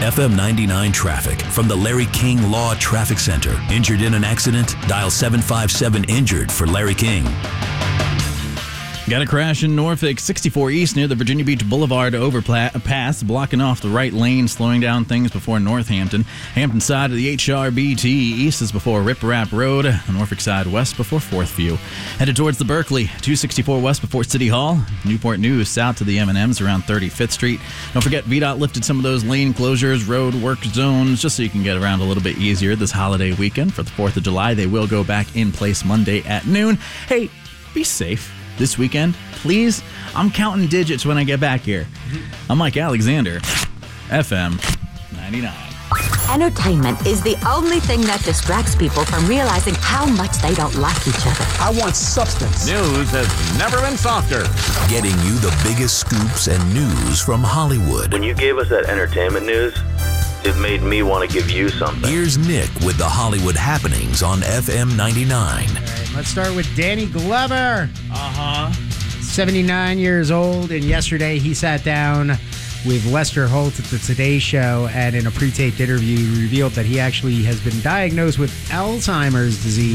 FM 99 traffic from the Larry King Law Traffic Center. Injured in an accident? Dial 757-INJURED for Larry King. Got a crash in Norfolk, 64 East near the Virginia Beach Boulevard overpass, blocking off the right lane, slowing down things before Northampton. Hampton side of the HRBT east is before Rip Rap Road. The Norfolk side west before Fourth View. Headed towards the Berkeley, 264 west before City Hall. Newport News south to the M&Ms around 35th Street. Don't forget, VDOT lifted some of those lane closures, road work zones, just so you can get around a little bit easier this holiday weekend. For the 4th of July, they will go back in place Monday at noon. Hey, be safe this weekend, please. I'm counting digits when I get back here. I'm Mike Alexander, FM 99. Entertainment is the only thing that distracts people from realizing how much they don't like each other. I want substance. News has never been softer. Getting you the biggest scoops and news from Hollywood. When you gave us that entertainment news, it made me want to give you something. Here's Nick with the Hollywood happenings on FM 99. All right, let's start with Danny Glover. 79 years old, and yesterday he sat down with Lester Holt at the Today Show, and in a pre-taped interview revealed that he actually has been diagnosed with Alzheimer's disease.